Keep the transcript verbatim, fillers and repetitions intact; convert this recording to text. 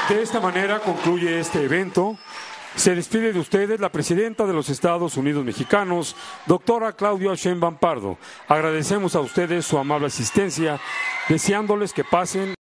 De esta manera concluye este evento. Se despide de ustedes la presidenta de los Estados Unidos Mexicanos, doctora Claudia Sheinbaum Pardo. Agradecemos a ustedes su amable asistencia, deseándoles que pasen